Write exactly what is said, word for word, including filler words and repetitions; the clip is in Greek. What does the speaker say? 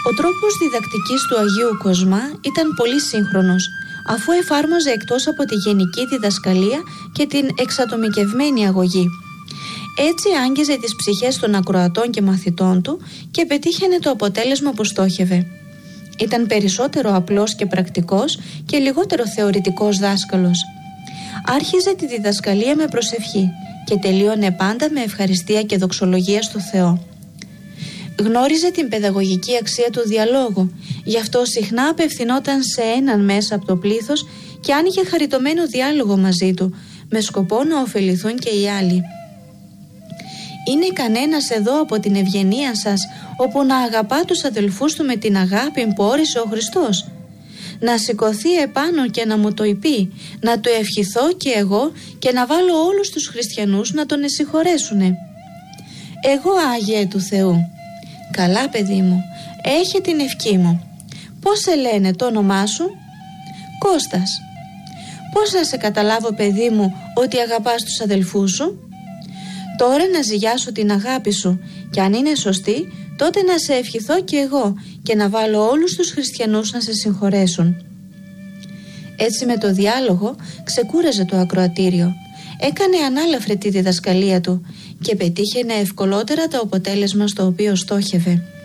Ο τρόπος διδακτικής του Αγίου Κοσμά ήταν πολύ σύγχρονος, αφού εφάρμοζε εκτός από τη γενική διδασκαλία και την εξατομικευμένη αγωγή. Έτσι άγγιζε τις ψυχές των ακροατών και μαθητών του και πετύχαινε το αποτέλεσμα που στόχευε. Ήταν περισσότερο απλός και πρακτικός και λιγότερο θεωρητικός δάσκαλος. Άρχιζε τη διδασκαλία με προσευχή και τελείωνε πάντα με ευχαριστία και δοξολογία στο Θεό. Γνώριζε την παιδαγωγική αξία του διαλόγου, γι' αυτό συχνά απευθυνόταν σε έναν μέσα από το πλήθος και άνοιγε χαριτωμένο διάλογο μαζί του, με σκοπό να ωφεληθούν και οι άλλοι. Είναι κανένας εδώ από την ευγενία σας, όπου να αγαπά τους αδελφούς του με την αγάπη που όρισε ο Χριστός? Να σηκωθεί επάνω και να μου το πει, να του ευχηθώ και εγώ και να βάλω όλους τους χριστιανούς να τον εσυγχωρέσουνε. Εγώ, Άγιε του Θεού. Καλά, παιδί μου, έχει την ευχή μου. Πώς σε λένε το όνομά σου? Κώστας. Πώς να σε καταλάβω, παιδί μου, ότι αγαπάς τους αδελφούς σου? Τώρα να ζυγιάσω την αγάπη σου και αν είναι σωστή, τότε να σε ευχηθώ και εγώ και να βάλω όλους τους χριστιανούς να σε συγχωρέσουν. Έτσι με το διάλογο ξεκούραζε το ακροατήριο, έκανε ανάλαφρη τη διδασκαλία του και πετύχαινε ευκολότερα το αποτέλεσμα στο οποίο στόχευε.